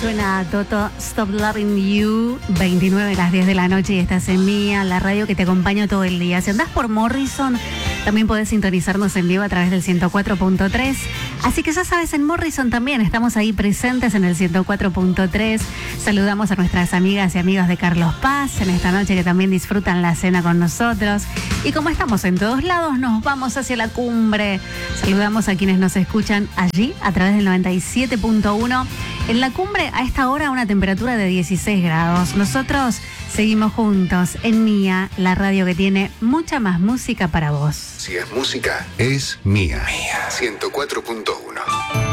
Suena Toto, Stop Loving You, 29 a las 10 de la noche y estás en Mía, la radio que te acompaña todo el día. Si andás por Morrison, también podés sintonizarnos en vivo a través del 104.3. Así que ya sabes, en Morrison también estamos ahí presentes en el 104.3. Saludamos a nuestras amigas y amigos de Carlos Paz en esta noche que también disfrutan la cena con nosotros. Y como estamos en todos lados, nos vamos hacia la cumbre. Saludamos a quienes nos escuchan allí a través del 97.1. En la cumbre, a esta hora, una temperatura de 16 grados. Nosotros seguimos juntos en Mía, la radio que tiene mucha más música para vos. Si es música, es Mía. Mía 104.1.